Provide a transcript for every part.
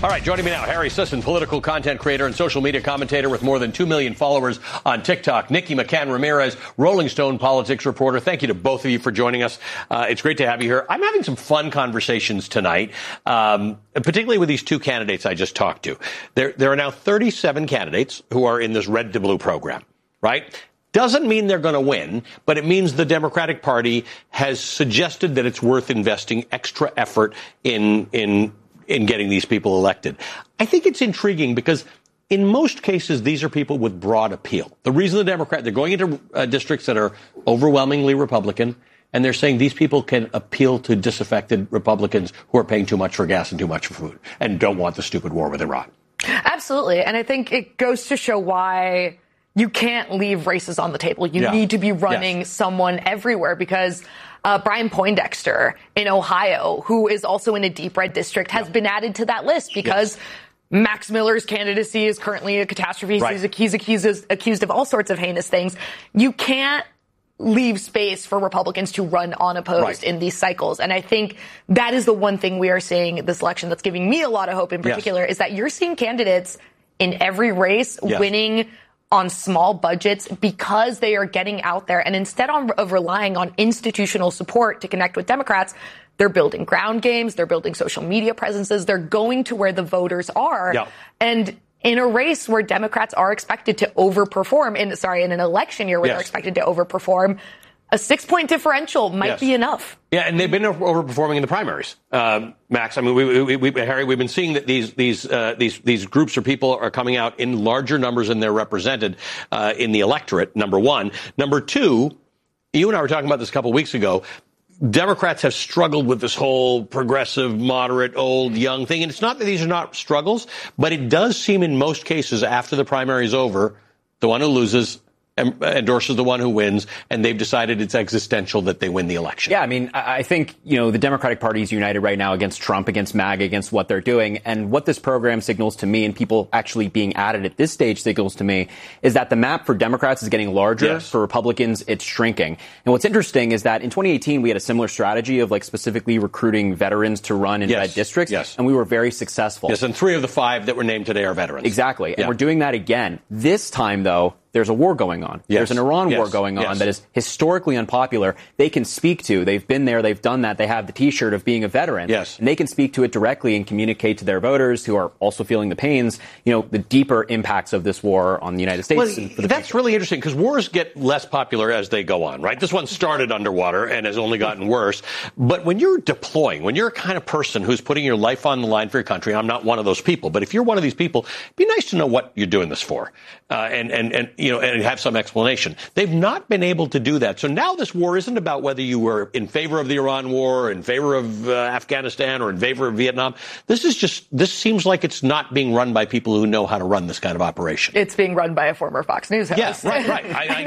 All right, joining me now, Harry Sisson, political content creator and social media commentator with more than 2 million followers on TikTok. Nikki McCann Ramirez, Rolling Stone politics reporter. Thank you to both of you for joining us. It's great to have you here. I'm having some fun conversations tonight, particularly with these two candidates I just talked to. There are now 37 candidates who are in this red to blue program, right? Doesn't mean they're going to win, but it means the Democratic Party has suggested that it's worth investing extra effort in getting these people elected. I think it's intriguing because in most cases, these are people with broad appeal. The reason they're going into districts that are overwhelmingly Republican, and they're saying these people can appeal to disaffected Republicans who are paying too much for gas and too much for food and don't want the stupid war with Iran. Absolutely. And I think it goes to show why you can't leave races on the table. You need to be running someone everywhere because Brian Poindexter in Ohio, who is also in a deep red district, has been added to that list because Max Miller's candidacy is currently a catastrophe. Right. He's accused of all sorts of heinous things. You can't leave space for Republicans to run unopposed in these cycles. And I think that is the one thing we are seeing this election that's giving me a lot of hope in particular is that you're seeing candidates in every race winning on small budgets because they are getting out there. And instead of relying on institutional support to connect with Democrats, they're building ground games. They're building social media presences. They're going to where the voters are. Yeah. And in a race where Democrats are expected to overperform, in an election year where they're expected to overperform, a 6-point differential might be enough. Yeah, and they've been overperforming in the primaries, Max. I mean, Harry, we've been seeing that these groups or people are coming out in larger numbers than they're represented in the electorate. Number one, number two. You and I were talking about this a couple of weeks ago. Democrats have struggled with this whole progressive, moderate, old, young thing, and it's not that these are not struggles, but it does seem in most cases after the primary is over, the one who loses endorses the one who wins, and they've decided it's existential that they win the election. Yeah, I mean, I think, the Democratic Party is united right now against Trump, against MAGA, against what they're doing. And what this program signals to me, and people actually being added at this stage signals to me, is that the map for Democrats is getting larger. Yes. For Republicans, it's shrinking. And what's interesting is that in 2018, we had a similar strategy of specifically recruiting veterans to run in red districts. Yes. And we were very successful. Yes, and 3 of the 5 that were named today are veterans. Exactly. And we're doing that again. This time, though, there's a war going on. Yes. There's an Iran war going on that is historically unpopular. They can speak to. They've been there. They've done that. They have the T-shirt of being a veteran. Yes. And they can speak to it directly and communicate to their voters who are also feeling the pains, the deeper impacts of this war on the United States. Well, that's really interesting because wars get less popular as they go on, right? This one started underwater and has only gotten worse. But when you're deploying, when you're a kind of person who's putting your life on the line for your country, I'm not one of those people, but if you're one of these people, it'd be nice to know what you're doing this for. And have some explanation. They've not been able to do that. So now this war isn't about whether you were in favor of the Iran war, in favor of Afghanistan, or in favor of Vietnam. This seems like it's not being run by people who know how to run this kind of operation. It's being run by a former Fox News host. Yeah, right.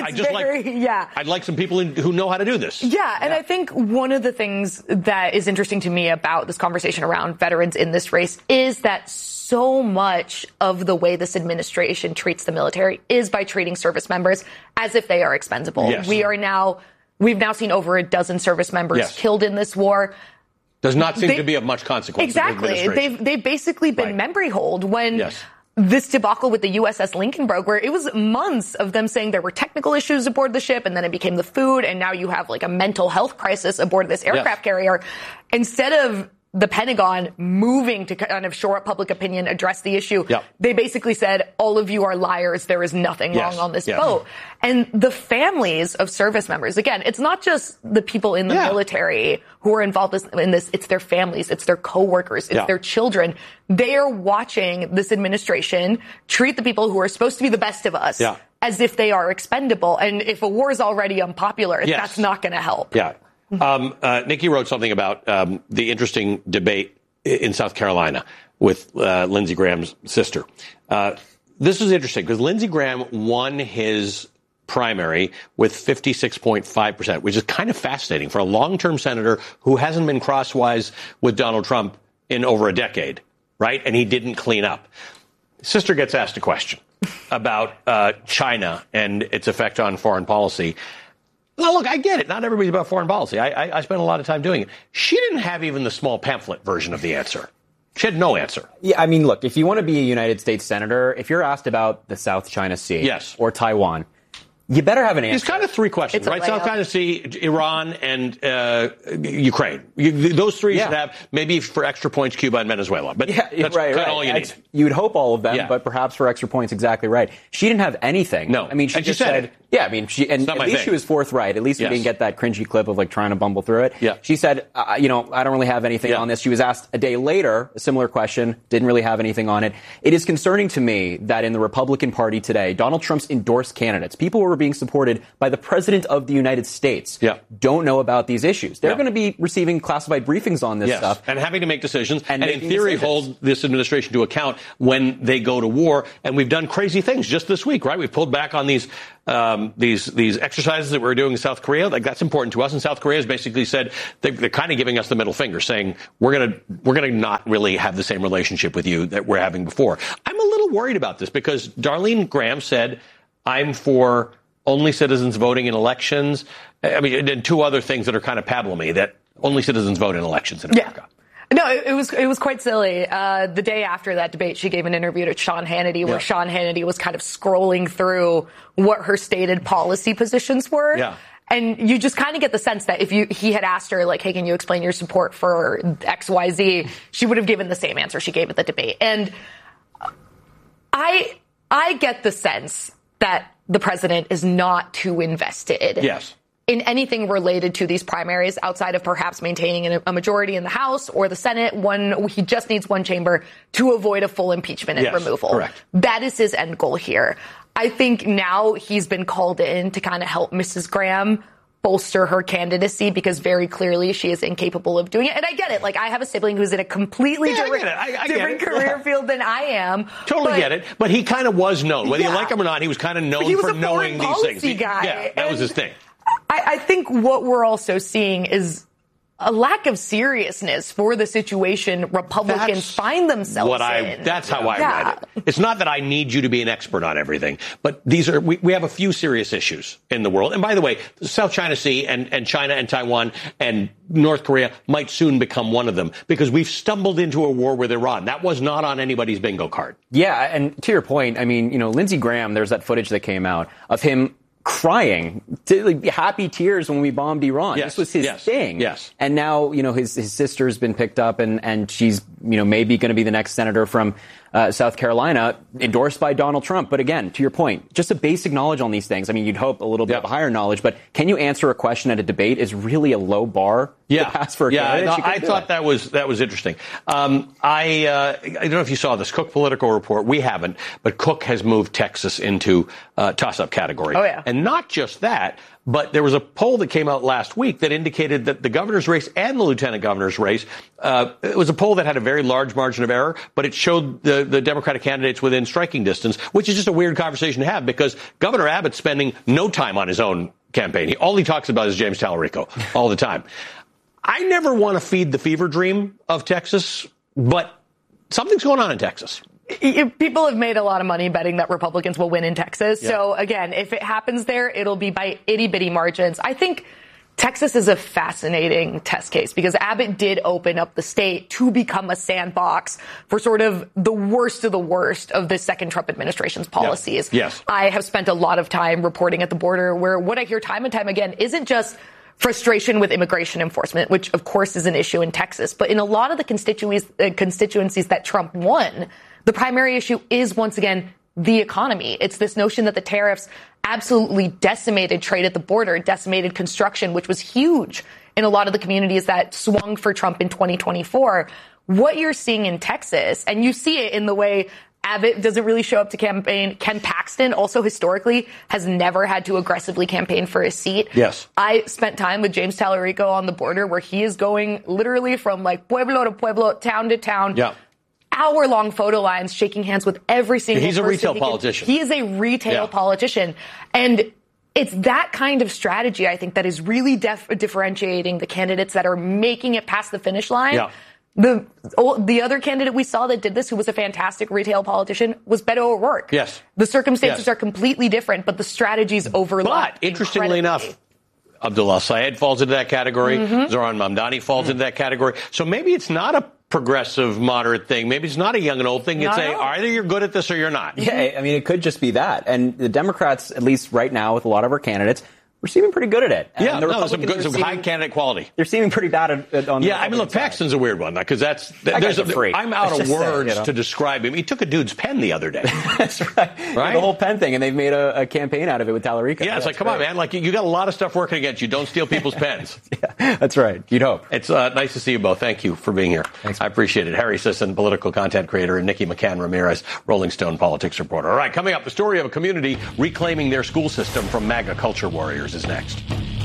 I'd like some people who know how to do this. Yeah, and I think one of the things that is interesting to me about this conversation around veterans in this race is that so much of the way this administration treats the military is by treating service members as if they are expendable. Yes. We've now seen over a dozen service members killed in this war. Does not seem to be of much consequence. Exactly. They've basically been memory hold when this debacle with the USS Lincoln broke, where it was months of them saying there were technical issues aboard the ship, and then it became the food, and now you have a mental health crisis aboard this aircraft carrier. Instead of the Pentagon moving to kind of shore up public opinion, address the issue. Yep. They basically said, all of you are liars. There is nothing wrong on this boat. And the families of service members, again, it's not just the people in the military who are involved in this. It's their families. It's their coworkers. It's their children. They are watching this administration treat the people who are supposed to be the best of us as if they are expendable. And if a war is already unpopular, that's not going to help. Yeah. Nikki wrote something about the interesting debate in South Carolina with Lindsey Graham's sister. This is interesting because Lindsey Graham won his primary with 56.5%, which is kind of fascinating for a long-term senator who hasn't been crosswise with Donald Trump in over a decade, right? And he didn't clean up. Sister gets asked a question about China and its effect on foreign policy. Now, look, I get it. Not everybody's about foreign policy. I spent a lot of time doing it. She didn't have even the small pamphlet version of the answer. She had no answer. Yeah, I mean, look, if you want to be a United States senator, if you're asked about the South China Sea or Taiwan, you better have an answer. It's kind of three questions, right? South China Sea, Iran, and Ukraine. Those three should have, maybe for extra points, Cuba and Venezuela. But that's kind of all you need. You would hope all of them, but perhaps for extra points, exactly right. She didn't have anything. No. I mean, she just said, yeah, I mean, at least she was forthright. At least we didn't get that cringy clip of like trying to bumble through it. Yeah. She said, I don't really have anything on this. She was asked a day later, a similar question, didn't really have anything on it. It is concerning to me that in the Republican Party today, Donald Trump's endorsed candidates, people who are being supported by the President of the United States, don't know about these issues. They're going to be receiving classified briefings on this stuff. And having to make decisions. And in theory, hold this administration to account when they go to war. And we've done crazy things just this week, right? We've pulled back on these exercises that we're doing in South Korea. Like, that's important to us. And South Korea has basically said they're kind of giving us the middle finger, saying we're gonna not really have the same relationship with you that we're having before. I'm a little worried about this because Darlene Graham said, I'm for only citizens voting in elections. I mean, and two other things that are kind of pablum-y, that only citizens vote in elections in America. No, it was quite silly. The day after that debate, she gave an interview to Sean Hannity where Sean Hannity was kind of scrolling through what her stated policy positions were. Yeah. And you just kind of get the sense that if he had asked her, like, hey, can you explain your support for XYZ, she would have given the same answer she gave at the debate. And I get the sense that the president is not too invested in anything related to these primaries outside of perhaps maintaining a majority in the House or the Senate. He just needs one chamber to avoid a full impeachment and removal. Correct. That is his end goal here. I think now he's been called in to kind of help Mrs. Graham bolster her candidacy because very clearly she is incapable of doing it. And I get it. Like, I have a sibling who's in a completely different career field than I am. Totally get it. But he kind of was known. Whether you like him or not, he was kind of known for knowing these things. That was his thing. I think what we're also seeing is a lack of seriousness for the situation Republicans find themselves in. That's how I read it. It's not that I need you to be an expert on everything, but we have a few serious issues in the world. And by the way, the South China Sea and China and Taiwan and North Korea might soon become one of them because we've stumbled into a war with Iran. That was not on anybody's bingo card. Yeah, and to your point, I mean, Lindsey Graham, there's that footage that came out of him crying, happy tears when we bombed Iran. This was his thing. And now, his sister's been picked up and she's, maybe going to be the next senator from South Carolina, endorsed by Donald Trump. But again, to your point, just a basic knowledge on these things. I mean, you'd hope a little bit of a higher knowledge, but can you answer a question at a debate is really a low bar to pass for a candidate. I thought that was interesting. I don't know if you saw this Cook Political Report. We haven't, but Cook has moved Texas into toss-up category. Oh, yeah. And not just that, but there was a poll that came out last week that indicated that the governor's race and the lieutenant governor's race, it was a poll that had a very large margin of error, but it showed the Democratic candidates within striking distance, which is just a weird conversation to have because Governor Abbott's spending no time on his own campaign. All he talks about is James Talarico all the time. I never want to feed the fever dream of Texas, but something's going on in Texas. People have made a lot of money betting that Republicans will win in Texas. So, again, if it happens there, it'll be by itty-bitty margins. I think Texas is a fascinating test case because Abbott did open up the state to become a sandbox for sort of the worst of the second Trump administration's policies. Yes. I have spent a lot of time reporting at the border where what I hear time and time again isn't just frustration with immigration enforcement, which, of course, is an issue in Texas. But in a lot of the constituencies that Trump won, the primary issue is, once again, the economy. It's this notion that the tariffs absolutely decimated trade at the border, decimated construction, which was huge in a lot of the communities that swung for Trump in 2024. What you're seeing in Texas, and you see it in the way Abbott doesn't really show up to campaign. Ken Paxton also historically has never had to aggressively campaign for a seat. Yes. I spent time with James Talarico on the border where he is going literally from like pueblo to pueblo, town to town. Yeah. Hour-long photo lines, shaking hands with every single person. He's a retail politician. He is a retail politician. And it's that kind of strategy, I think, that is really differentiating the candidates that are making it past the finish line. Yeah. The other candidate we saw that did this, who was a fantastic retail politician, was Beto O'Rourke. Yes. The circumstances are completely different, but the strategies overlap. But interestingly enough, Abdullah Syed falls into that category. Zoran Mamdani falls into that category. So maybe it's not a progressive, moderate thing. Maybe it's not a young and old thing. It's either you're good at this or you're not. Yeah, I mean, it could just be that. And the Democrats, at least right now with a lot of our candidates, we're seeming pretty good at it. And some high candidate quality. They're seeming pretty bad on the Yeah, I mean, look, Paxton's a weird one because I'm out of words to describe him. He took a dude's pen the other day. That's right. The whole pen thing, and they've made a campaign out of it with Tallarico. Yeah, it's like, come on, man. Like, you got a lot of stuff working against you. Don't steal people's pens. Yeah, that's right. You'd hope. It's nice to see you both. Thank you for being here. Thanks. I appreciate it. Harry Sisson, political content creator, and Nikki McCann Ramirez, Rolling Stone politics reporter. All right, coming up, the story of a community reclaiming their school system from MAGA culture warriors is next.